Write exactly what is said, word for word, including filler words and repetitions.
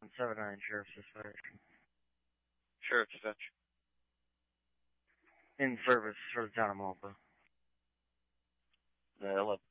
seven seven nine, Sheriff's Dispatch. Sheriff's Dispatch. In service for the town of Malta. Uh, eleven.